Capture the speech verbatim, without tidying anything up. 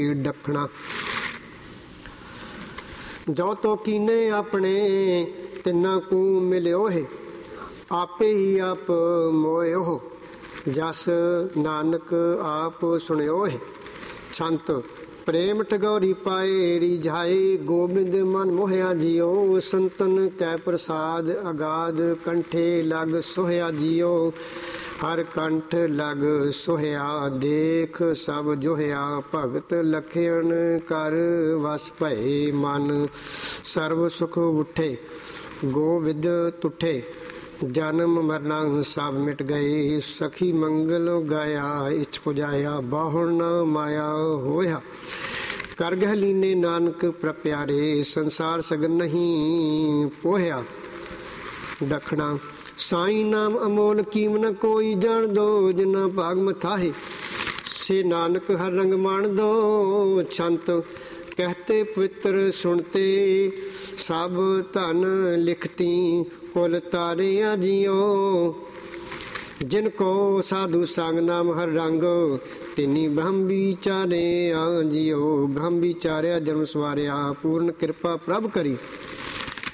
ਡੱਖਣਾ। ਜੋ ਤੋ ਕੀਨੇ ਆਪਣੇ ਤਿੰਨਾ ਕੂ ਮਿਲਿਓ ਹੈ, ਆਪੇ ਹੀ ਆਪ ਮੋਇਓ। ਜਸ ਨਾਨਕ ਆਪ ਸੁਣਿਓ ਹੈ। ਸੰਤ ਪ੍ਰੇਮ ਟਗੋਰੀ ਪਾਏ ਰਿਝਾਏ, ਗੋਬਿੰਦ ਮਨ ਮੋਹਿਆ ਜਿਓ। ਸੰਤਨ ਕੈ ਪ੍ਰਸਾਦ ਅਗਾਧ, ਕੰਠੇ ਲਗ ਸੋਹਿਆ ਜਿਓ। ਹਰ ਕੰਠ ਲਗ ਸੋਹਿਆ, ਦੇਖ ਸਭ ਜੋਹਿਆ। ਭਗਤ ਲਖਿਆਣ ਕਰ ਵਸ ਭਏ, ਮਨ ਸਰਬ ਸੁਖ ਉਠੇ। ਗੋਵਿੰਦ ਤੁਠੇ, ਜਨਮ ਮਰਨਾ ਸਭ ਮਿਟ ਗਏ। ਸਖੀ ਮੰਗਲ ਗਾਇਆ, ਇਛ ਪੁਜਾਇਆ। ਬਾਹੁਣ ਮਾਇਆ ਹੋਇਆ, ਕਰ ਗਹਿ ਲੀਨੇ ਨਾਨਕ ਪ੍ਰਪਿਆਰੇ। ਸੰਸਾਰ ਸਗਨ ਨਹੀਂ ਪੋਹਿਆ। ਦੱਖਣਾ। ਸਾਈ ਨਾਮ ਅਮੋਲ ਕੀਮ ਨ ਕੋਈ, ਜਾਣ ਦੋ ਜਿਨਾ ਭਾਗ ਮਥਾਹੇ। ਸੇ ਨਾਨਕ ਹਰ ਰੰਗ ਮਾਣ ਦੋ, ਛੰਤ ਕਹਤੇ ਪਵਿੱਤਰ ਸੁਣਤੇ। ਸਭ ਧਨ ਲਿਖਤੀ ਕੁਲ ਤਾਰਿਆ ਜਿਉ। ਜਿਨ ਕੋ ਸਾਧੂ ਸੰਗ ਨਾਮ ਹਰ ਰੰਗ, ਤਿਨੀ ਬ੍ਰਹਮ ਵਿਚਾਰਿਆ ਜਿਉ। ਬ੍ਰਹਮ ਵਿਚਾਰਿਆ ਜਨਮ ਸਵਾਰਿਆ, ਪੂਰਨ ਕਿਰਪਾ ਪ੍ਰਭ ਕਰੀ।